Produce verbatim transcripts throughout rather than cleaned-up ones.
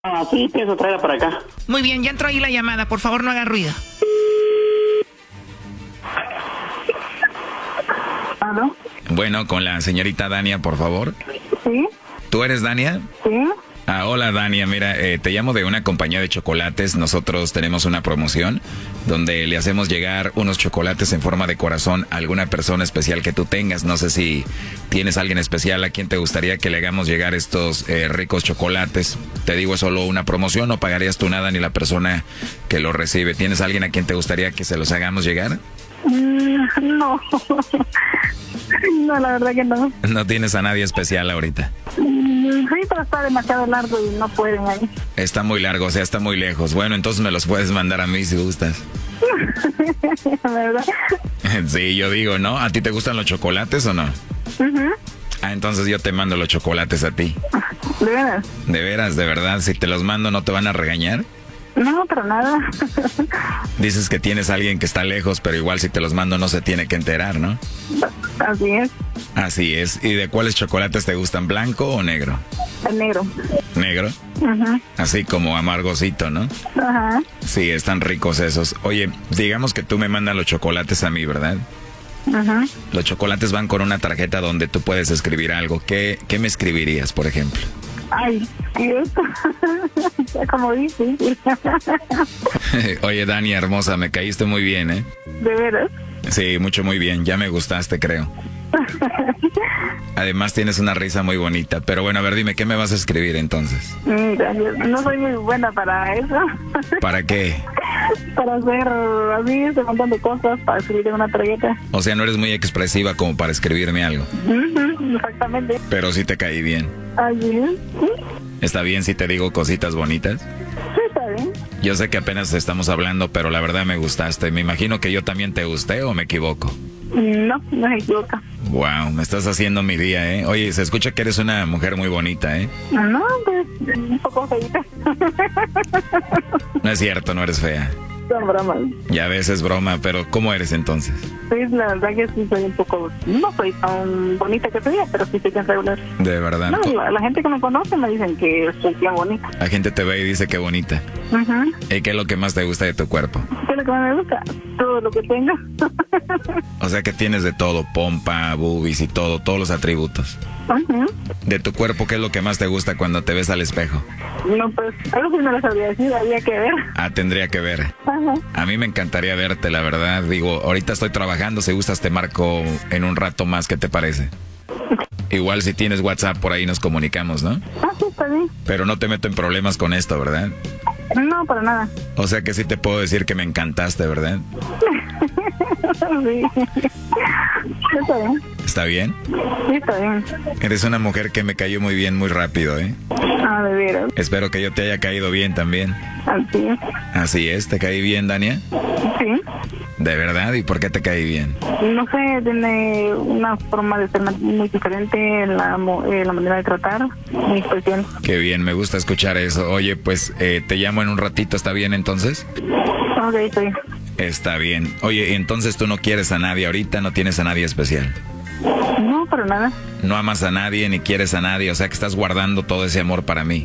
Ah, sí, pienso traerla para acá. Muy bien, ya entró ahí la llamada. Por favor, no haga ruido. ¿Aló? Bueno, con la señorita Dania, por favor. ¿Sí? ¿Tú eres Dania? ¿Sí? Ah, hola Dania, mira, eh, te llamo de una compañía de chocolates. Nosotros tenemos una promoción donde le hacemos llegar unos chocolates en forma de corazón a alguna persona especial que tú tengas. No sé si tienes a alguien especial a quien te gustaría que le hagamos llegar estos eh, ricos chocolates. Te digo, es solo una promoción, no pagarías tú nada ni la persona que lo recibe. ¿Tienes a alguien a quien te gustaría que se los hagamos llegar? Mm, no. No, la verdad que no. No tienes a nadie especial ahorita. Mm, sí, pero está demasiado largo y no pueden ahí. Está muy largo, o sea, está muy lejos. Bueno, entonces me los puedes mandar a mí si gustas. ¿Verdad? Sí, yo digo, ¿no? ¿A ti te gustan los chocolates o no? Uh-huh. Ah, entonces yo te mando los chocolates a ti. ¿De veras? De veras, de verdad. Si te los mando, ¿no te van a regañar? No, pero nada. Dices que tienes a alguien que está lejos, pero igual si te los mando no se tiene que enterar, ¿no? Así es. Así es. ¿Y de cuáles chocolates te gustan, blanco o negro? El negro. ¿Negro? Ajá. Así como amargosito, ¿no? Ajá. Sí, están ricos esos. Oye, digamos que tú me mandas los chocolates a mí, ¿verdad? Ajá. Los chocolates van con una tarjeta donde tú puedes escribir algo. ¿Qué, qué me escribirías, por ejemplo? Ay, Dios. Ya como dices. Oye, Dani, hermosa, me caíste muy bien, ¿eh? ¿De veras? Sí, mucho, muy bien. Ya me gustaste, creo. Además tienes una risa muy bonita. Pero bueno, a ver, dime, ¿qué me vas a escribir entonces? Mm, gracias. No soy muy buena para eso. ¿Para qué? Para hacer así, un montón de cosas, para escribir en una tarjeta. O sea, no eres muy expresiva como para escribirme algo. Uh-huh, exactamente. Pero sí te caí bien. Así es. ¿Sí? ¿Está bien si te digo cositas bonitas? Sí, está bien. Yo sé que apenas estamos hablando, pero la verdad me gustaste. Me imagino que yo también te gusté, ¿o me equivoco? No, no se equivoca. Wow, me estás haciendo mi día, ¿eh? Oye, se escucha que eres una mujer muy bonita, ¿eh? No, pues, un poco feita. No es cierto, no eres fea. Son bromas. Ya ves, es broma, pero ¿cómo eres entonces? Sí, la verdad que sí soy un poco... No soy tan bonita que soy, pero sí soy tan regular. De verdad. No, la, la gente que me conoce me dicen que soy bien bonita. La gente te ve y dice que bonita. Uh-huh. ¿Y qué es lo que más te gusta de tu cuerpo? ¿Qué es lo que más me gusta? Todo lo que tenga. O sea que tienes de todo, pompa, boobies y todo, todos los atributos. Uh-huh. De tu cuerpo, ¿qué es lo que más te gusta cuando te ves al espejo? No, pues, algo sí no lo sabría decir, había que ver. Ah, tendría que ver. Ajá. A mí me encantaría verte, la verdad. Digo, ahorita estoy trabajando, si gustas te marco en un rato más, ¿qué te parece? Igual si tienes WhatsApp por ahí nos comunicamos, ¿no? Ah, sí, está bien. Pero no te meto en problemas con esto, ¿verdad? No, para nada. O sea que sí te puedo decir que me encantaste, ¿verdad? Sí. Está bien. ¿Está bien? Sí, está bien. Eres una mujer que me cayó muy bien, muy rápido, ¿eh? Ah, de veras. Espero que yo te haya caído bien también. Así es. Así es, ¿te caí bien, Dania? Sí. ¿De verdad? ¿Y por qué te caí bien? No sé, tiene una forma de ser muy diferente en la, mo- eh, la manera de tratar, muy especial. Qué bien, me gusta escuchar eso. Oye, pues eh, te llamo en un ratito, ¿está bien entonces? Ok, está bien. Está bien. Oye, entonces tú no quieres a nadie ahorita, no tienes a nadie especial. No, para nada. No amas a nadie ni quieres a nadie, o sea que estás guardando todo ese amor para mí.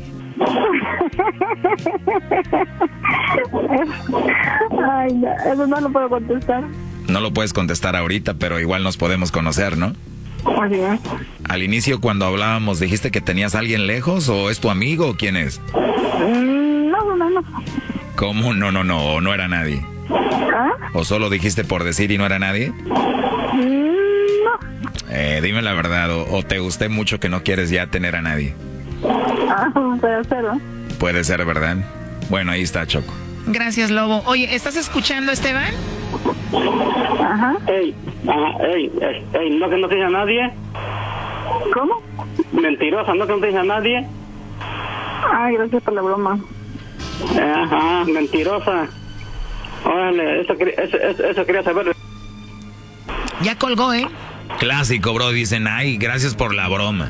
Ay, no, eso no lo puedo contestar. No lo puedes contestar ahorita, pero igual nos podemos conocer, ¿no? Así es. Al inicio cuando hablábamos, ¿dijiste que tenías a alguien lejos o es tu amigo o quién es? Mm, No, no, no. ¿Cómo? No, no, no, o no era nadie. ¿Ah? ¿O solo dijiste por decir y no era nadie? Mm, No. Eh, dime la verdad, o, o te gusté mucho que no quieres ya tener a nadie. Ah, puede ser, ¿no? Puede ser, ¿verdad? Bueno, ahí está, Choco. Gracias, Lobo. Oye, ¿estás escuchando, Esteban? Ajá. Ey, ajá, ey, ey, ey, no que no te dice a nadie. ¿Cómo? Mentirosa, no que no te dice a nadie. Ay, gracias por la broma. Ajá, mentirosa. Órale, eso, quería- eso, eso, eso quería saber. Ya colgó, ¿eh? Clásico, bro, dicen, ay, gracias por la broma.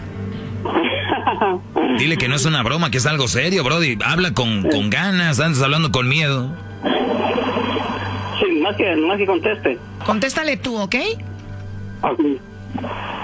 Dile que no es una broma, que es algo serio, brody. Habla con, con ganas, andas hablando con miedo. Sí, más que, más que conteste. Contéstale tú, ¿ok? Ok.